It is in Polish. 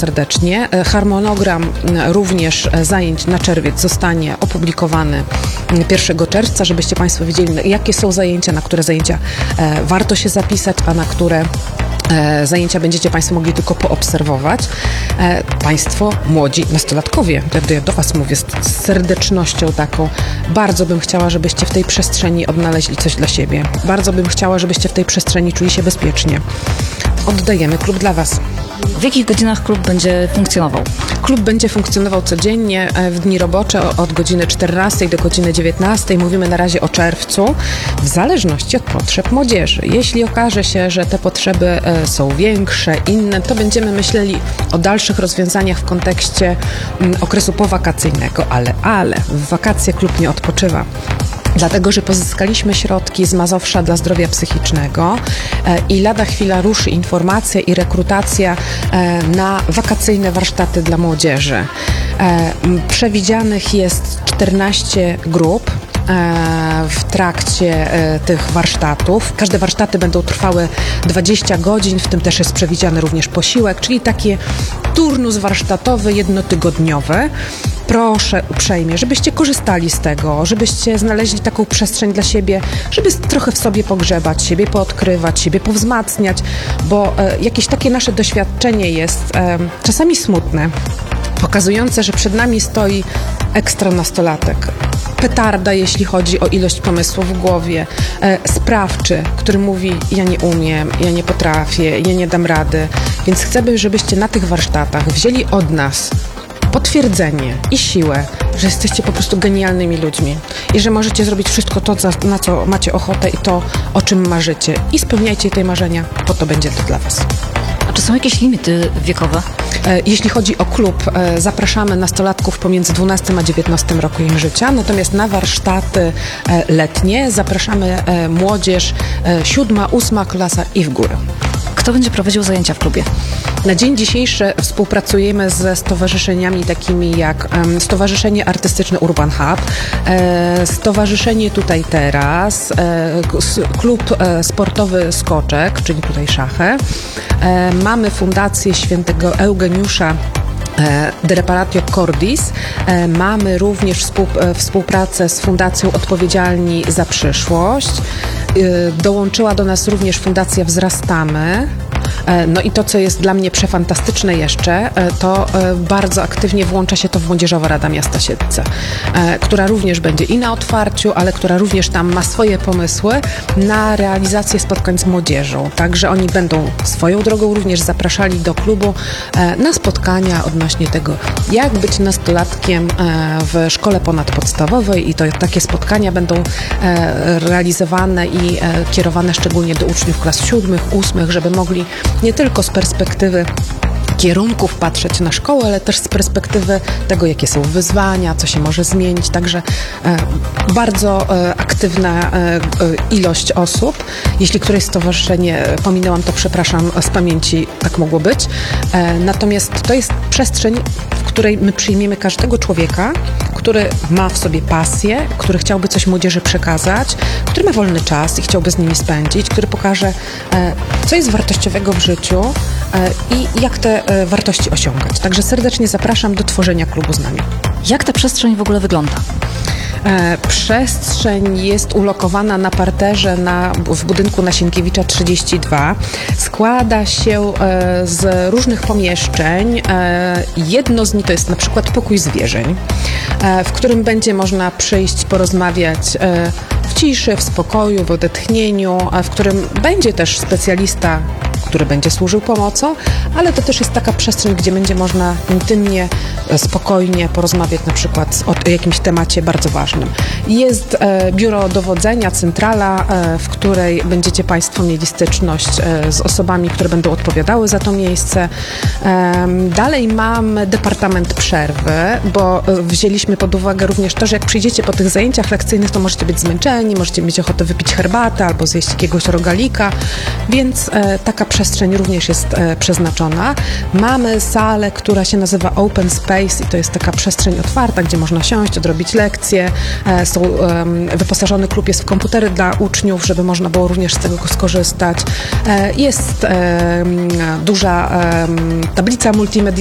serdecznie. Harmonogram również zajęć na czerwiec zostanie opublikowany 1 czerwca, żebyście Państwo wiedzieli, jakie są zajęcia, na które zajęcia warto się zapisać, a na które zajęcia będziecie Państwo mogli tylko poobserwować. Państwo, młodzi nastolatkowie, ja do Was mówię z serdecznością taką, bardzo bym chciała, żebyście w tej przestrzeni odnaleźli coś dla siebie. Bardzo bym chciała, żebyście w tej przestrzeni czuli się bezpiecznie. Oddajemy klub dla Was. W jakich godzinach klub będzie funkcjonował? Klub będzie funkcjonował codziennie w dni robocze od godziny 14 do godziny 19. Mówimy na razie o czerwcu, w zależności od potrzeb młodzieży. Jeśli okaże się, że te potrzeby są większe, inne, to będziemy myśleli o dalszych rozwiązaniach w kontekście okresu powakacyjnego, ale w wakacje klub nie odpoczywa. Dlatego, że pozyskaliśmy środki z Mazowsza dla zdrowia psychicznego i lada chwila ruszy informacja i rekrutacja na wakacyjne warsztaty dla młodzieży. Przewidzianych jest 14 grup w trakcie tych warsztatów. Każde warsztaty będą trwały 20 godzin, w tym też jest przewidziany również posiłek, czyli taki turnus warsztatowy jednotygodniowy. Proszę uprzejmie, żebyście korzystali z tego, żebyście znaleźli taką przestrzeń dla siebie, żeby trochę w sobie pogrzebać, siebie poodkrywać, siebie powzmacniać, bo jakieś takie nasze doświadczenie jest czasami smutne, pokazujące, że przed nami stoi ekstra nastolatek. Petarda, jeśli chodzi o ilość pomysłów w głowie, sprawczy, który mówi: ja nie umiem, ja nie potrafię, ja nie dam rady. Więc chcę, żebyście na tych warsztatach wzięli od nas potwierdzenie i siłę, że jesteście po prostu genialnymi ludźmi i że możecie zrobić wszystko to, na co macie ochotę i to, o czym marzycie. I spełniajcie te marzenia, bo to będzie to dla Was. A czy są jakieś limity wiekowe? Jeśli chodzi o klub, zapraszamy nastolatków pomiędzy 12 a 19 rokiem życia, natomiast na warsztaty letnie zapraszamy młodzież 7., 8. klasa i w górę. Kto będzie prowadził zajęcia w klubie? Na dzień dzisiejszy współpracujemy ze stowarzyszeniami takimi jak Stowarzyszenie Artystyczne Urban Hub, Stowarzyszenie Tutaj Teraz, Klub Sportowy Skoczek, czyli tutaj szachy. Mamy Fundację Świętego Eugeniusza De Reparatio Cordis. Mamy również współpracę z Fundacją Odpowiedzialni za Przyszłość. Dołączyła do nas również Fundacja Wzrastamy. No i to, co jest dla mnie przefantastyczne jeszcze, to bardzo aktywnie włącza się to w Młodzieżowa Rada Miasta Siedlce, która również będzie i na otwarciu, ale która również tam ma swoje pomysły na realizację spotkań z młodzieżą. Także oni będą swoją drogą również zapraszali do klubu na spotkania odnośnie tego, jak być nastolatkiem w szkole ponadpodstawowej i to takie spotkania będą realizowane i kierowane szczególnie do uczniów klas 7., 8., żeby mogli nie tylko z perspektywy kierunków patrzeć na szkołę, ale też z perspektywy tego, jakie są wyzwania, co się może zmienić. Także bardzo aktywna ilość osób. Jeśli któreś stowarzyszenie pominęłam, to przepraszam, z pamięci tak mogło być. Natomiast to jest przestrzeń, w której my przyjmiemy każdego człowieka, który ma w sobie pasję, który chciałby coś młodzieży przekazać, który ma wolny czas i chciałby z nimi spędzić, który pokaże, co jest wartościowego w życiu i jak te wartości osiągać. Także serdecznie zapraszam do tworzenia klubu z nami. Jak ta przestrzeń w ogóle wygląda? Przestrzeń jest ulokowana na parterze w budynku na Sienkiewicza 32. Składa się z różnych pomieszczeń. Jedno z nich to jest na przykład pokój zwierzeń, w którym będzie można przyjść, porozmawiać w ciszy, w spokoju, w odetchnieniu, w którym będzie też specjalista, który będzie służył pomocą, ale to też jest taka przestrzeń, gdzie będzie można intymnie, spokojnie porozmawiać na przykład o jakimś temacie bardzo ważnym. Jest biuro dowodzenia, centrala, w której będziecie Państwo mieli styczność z osobami, które będą odpowiadały za to miejsce. Dalej mamy departament przerwy, bo wzięliśmy pod uwagę również to, że jak przyjdziecie po tych zajęciach lekcyjnych, to możecie być zmęczeni, możecie mieć ochotę wypić herbatę albo zjeść jakiegoś rogalika, więc taka przestrzeń również jest przeznaczona. Mamy salę, która się nazywa Open Space i to jest taka przestrzeń otwarta, gdzie można siąść, odrobić lekcje. Wyposażony klub jest w komputery dla uczniów, żeby można było również z tego skorzystać. Jest duża tablica multimedialna,